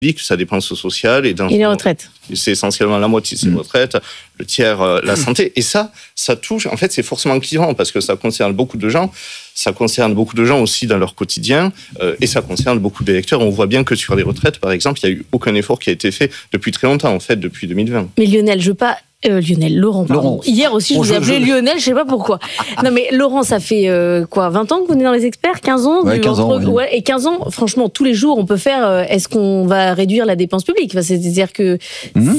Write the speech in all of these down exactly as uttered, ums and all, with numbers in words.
sa dépense sociale et dans et les retraites. C'est essentiellement la moitié, c'est les retraites, le tiers, euh, la santé. Et ça, ça touche, en fait, c'est forcément clivant parce que ça concerne beaucoup de gens. Ça concerne beaucoup de gens aussi dans leur quotidien euh, et ça concerne beaucoup d'électeurs. On voit bien que sur les retraites, par exemple, il n'y a eu aucun effort qui a été fait depuis très longtemps, en fait, depuis deux mille vingt. Mais Lionel, je veux pas... Euh, Lionel, Laurent, pardon. Laurent. Hier aussi, je bon, vous ai appelé je... Lionel, je sais pas pourquoi. Non, mais Laurent, ça fait euh, quoi, vingt ans que vous êtes dans les experts, quinze ans ouais, quinze ans, oui. Ouais, et quinze ans, franchement, tous les jours, on peut faire, euh, est-ce qu'on va réduire la dépense publique? Enfin, c'est-à-dire que... Mm-hmm.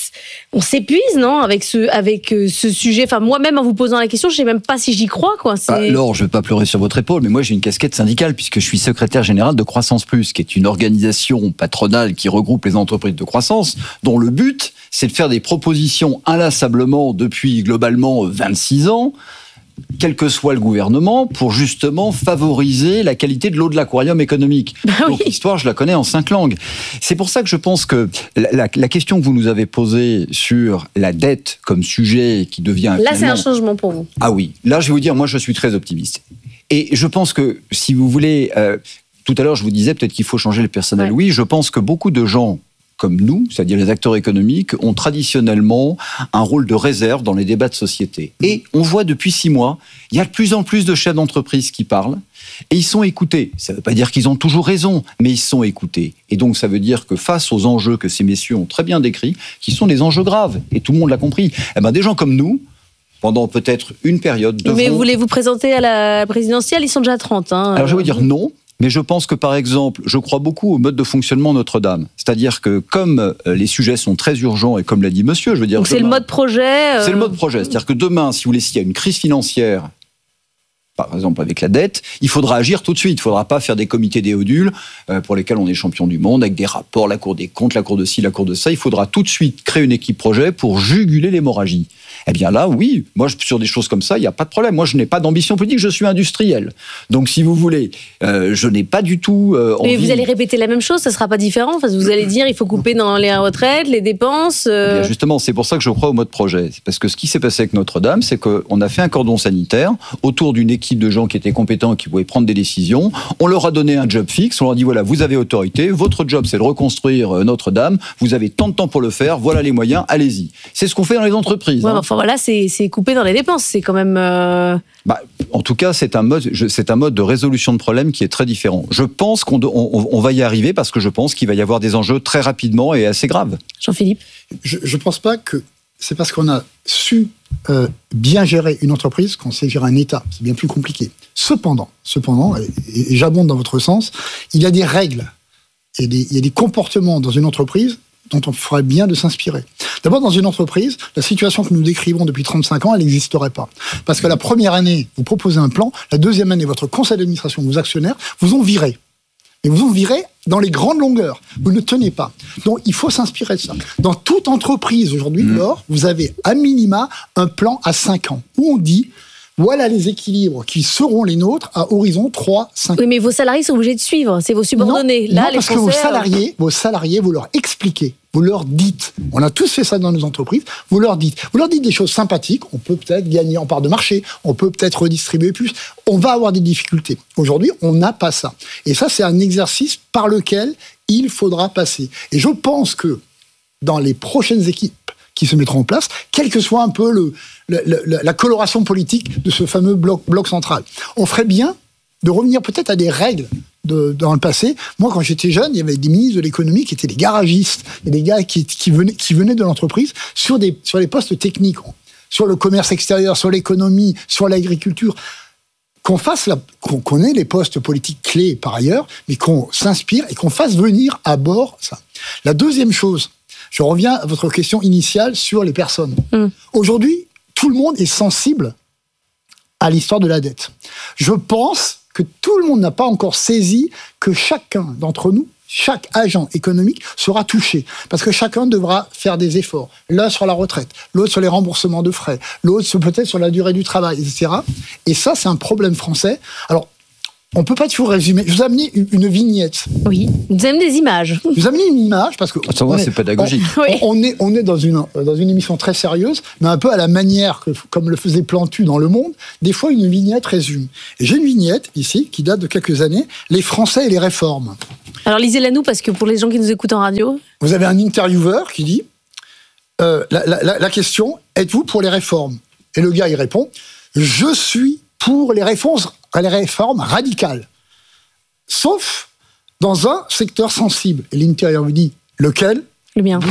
On s'épuise, non, avec ce, avec ce sujet. Enfin, moi-même, en vous posant la question, je sais même pas si j'y crois, quoi. C'est... Ah, Laure, je vais pas pleurer sur votre épaule, mais moi, j'ai une casquette syndicale puisque je suis secrétaire général de Croissance Plus, qui est une organisation patronale qui regroupe les entreprises de croissance, dont le but, c'est de faire des propositions inlassablement depuis globalement vingt-six ans, quel que soit le gouvernement, pour justement favoriser la qualité de l'eau de l'aquarium économique. Bah oui. Donc l'histoire, je la connais en cinq langues. C'est pour ça que je pense que la, la, la question que vous nous avez posée sur la dette comme sujet qui devient... Là, c'est un changement pour vous. Ah oui. Là, je vais vous dire, moi, je suis très optimiste. Et je pense que, si vous voulez... Euh, tout à l'heure, je vous disais peut-être qu'il faut changer le personnel. Ouais. Oui, je pense que beaucoup de gens comme nous, c'est-à-dire les acteurs économiques, ont traditionnellement un rôle de réserve dans les débats de société. Et on voit depuis six mois, il y a de plus en plus de chefs d'entreprise qui parlent, et ils sont écoutés. Ça ne veut pas dire qu'ils ont toujours raison, mais ils sont écoutés. Et donc ça veut dire que face aux enjeux que ces messieurs ont très bien décrits, qui sont des enjeux graves, et tout le monde l'a compris, eh ben, des gens comme nous, pendant peut-être une période... devront... Mais vous voulez vous présenter à la présidentielle, ils sont déjà à trente. Hein. Alors je vais vous dire non. Mais je pense que, par exemple, je crois beaucoup au mode de fonctionnement Notre-Dame. C'est-à-dire que comme les sujets sont très urgents, et comme l'a dit monsieur, je veux dire... Donc demain, c'est le mode projet euh... C'est le mode projet. C'est-à-dire que demain, si vous voulez, s'il y a une crise financière, par exemple avec la dette, il faudra agir tout de suite. Il ne faudra pas faire des comités déodules euh, pour lesquels on est champion du monde, avec des rapports, la Cour des comptes, la Cour de ci, la Cour de ça. Il faudra tout de suite créer une équipe projet pour juguler l'hémorragie. Eh bien là, oui, moi, sur des choses comme ça, il n'y a pas de problème. Moi, je n'ai pas d'ambition politique, je suis industriel. Donc, si vous voulez, euh, je n'ai pas du tout euh, envie... Mais vous allez répéter la même chose, ça ne sera pas différent. Enfin, vous allez dire, il faut couper dans les retraites, les dépenses... Euh... Eh bien, justement, c'est pour ça que je crois au mode projet. C'est parce que ce qui s'est passé avec Notre-Dame, c'est qu'on a fait un cordon sanitaire autour d'une équipe de gens qui étaient compétents et qui pouvaient prendre des décisions. On leur a donné un job fixe, on leur a dit, voilà, vous avez autorité, votre job, c'est de reconstruire Notre-Dame, vous avez tant de temps pour le faire, voilà les moyens, allez-y. C'est ce qu'on fait dans les entreprises. Ouais, hein. Enfin, voilà, c'est... c'est coupé dans les dépenses, c'est quand même... Euh... Bah, en tout cas, c'est un, mode, c'est un mode de résolution de problèmes qui est très différent. Je pense qu'on on, on va y arriver parce que je pense qu'il va y avoir des enjeux très rapidement et assez graves. Jean-Philippe ? Je ne pense pas que c'est parce qu'on a su euh, bien gérer une entreprise qu'on sait gérer un État. C'est bien plus compliqué. Cependant, cependant et, et j'abonde dans votre sens, il y a des règles et des, il y a des comportements dans une entreprise dont on ferait bien de s'inspirer. D'abord, dans une entreprise, la situation que nous décrivons depuis trente-cinq ans, elle n'existerait pas. Parce que la première année, vous proposez un plan, la deuxième année, votre conseil d'administration, vos actionnaires, vous ont viré. Et vous ont viré dans les grandes longueurs. Vous ne tenez pas. Donc, il faut s'inspirer de ça. Dans toute entreprise, aujourd'hui, mmh. Laure, vous avez à minima un plan à cinq ans, où on dit... Voilà les équilibres qui seront les nôtres à horizon trois, cinq ans. Oui, mais vos salariés sont obligés de suivre, c'est vos subordonnés. Non, Là, non les parce Français, que vos salariés, vos salariés, vous leur expliquez, vous leur dites, on a tous fait ça dans nos entreprises, vous leur dites, vous leur dites des choses sympathiques, on peut peut-être gagner en part de marché, on peut peut-être redistribuer plus, on va avoir des difficultés. Aujourd'hui, on n'a pas ça. Et ça, c'est un exercice par lequel il faudra passer. Et je pense que dans les prochaines équipes qui se mettront en place, quelle que soit un peu le, le, le, la coloration politique de ce fameux bloc, bloc central. On ferait bien de revenir peut-être à des règles de, dans le passé. Moi, quand j'étais jeune, il y avait des ministres de l'économie qui étaient des garagistes, et des gars qui, qui, venaient, qui venaient de l'entreprise sur des, sur les postes techniques, sur le commerce extérieur, sur l'économie, sur l'agriculture. Qu'on fasse la, qu'on connaît les postes politiques clés par ailleurs, mais qu'on s'inspire et qu'on fasse venir à bord ça. La deuxième chose, je reviens à votre question initiale sur les personnes. Mmh. Aujourd'hui, tout le monde est sensible à l'histoire de la dette. Je pense que tout le monde n'a pas encore saisi que chacun d'entre nous, chaque agent économique sera touché. Parce que chacun devra faire des efforts. L'un sur la retraite, l'autre sur les remboursements de frais, l'autre peut-être sur la durée du travail, et cetera. Et ça, c'est un problème français. Alors, on peut pas toujours résumer. Je vous ai amené une, une vignette. Oui, vous avez des images. Je vous ai amené une image parce que Ça va, c'est pédagogique. On, Oui. on est on est dans une dans une émission très sérieuse, mais un peu à la manière que comme le faisait Plantu dans Le Monde. Des fois, une vignette résume. Et j'ai une vignette ici qui date de quelques années. Les Français et les réformes. Alors lisez-la nous, parce que pour les gens qui nous écoutent en radio... Vous avez un intervieweur qui dit euh, la, la, la question, êtes-vous pour les réformes? Et le gars, il répond, je suis pour les réformes, les réformes radicales, sauf dans un secteur sensible. Et l'intervieweur lui dit, lequel? Le mien.